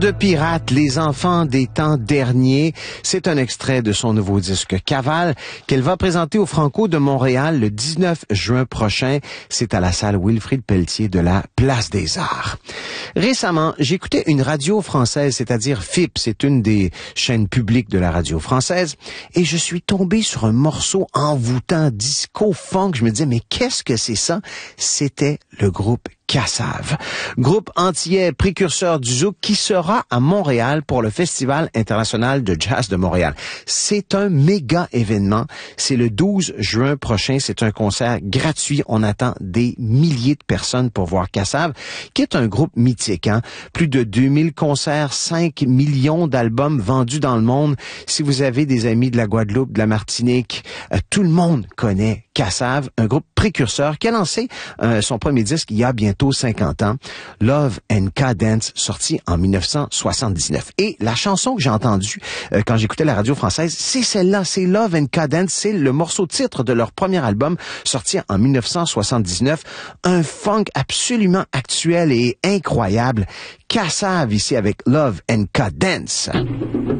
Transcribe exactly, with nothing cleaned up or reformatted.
De Pirates, les enfants des temps derniers. C'est un extrait de son nouveau disque Cavale qu'elle va présenter au Franco de Montréal le dix-neuf juin prochain. C'est à la salle Wilfrid Pelletier de la Place des Arts. Récemment, j'écoutais une radio française, c'est-à-dire F I P, c'est une des chaînes publiques de la radio française, et je suis tombé sur un morceau envoûtant, disco-funk. Je me disais, mais qu'est-ce que c'est ça? C'était le groupe Cassave, groupe antillais précurseur du zouk qui sera à Montréal pour le Festival international de jazz de Montréal. C'est un méga événement. C'est le douze juin prochain. C'est un concert gratuit. On attend des milliers de personnes pour voir Cassave, qui est un groupe mythique. Hein? Plus de deux mille concerts, cinq millions d'albums vendus dans le monde. Si vous avez des amis de la Guadeloupe, de la Martinique, euh, tout le monde connaît Cassave, un groupe précurseur qui a lancé euh, son premier disque il y a bientôt cinquante ans, Love and Cadence, sorti en dix-neuf cent soixante-dix-neuf. Et la chanson que j'ai entendue euh, quand j'écoutais la radio française, c'est celle-là, c'est Love and Cadence, c'est le morceau titre de leur premier album, sorti en dix-neuf cent soixante-dix-neuf. Un funk absolument actuel et incroyable. Cassave ici avec Love and Cadence.